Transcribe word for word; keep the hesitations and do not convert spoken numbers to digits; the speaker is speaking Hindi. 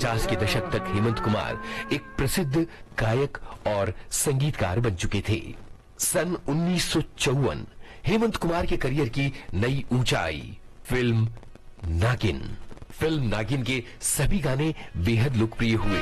पचास के दशक तक हेमंत कुमार एक प्रसिद्ध गायक और संगीतकार बन चुके थे। सन उन्नीस सौ चौवन हेमंत कुमार के करियर की नई ऊंचाई फिल्म नागिन। फिल्म नागिन के सभी गाने बेहद लोकप्रिय हुए।